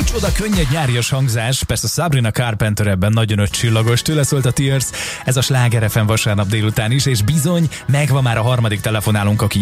Micsoda könnyed nyárias hangzás, persze Sabrina Carpenter ebben nagyon ötcsillagos, tőle szólt a Tears, ez a Sláger FM vasárnap délután is, és bizony, megvan már a harmadik telefonálunk, aki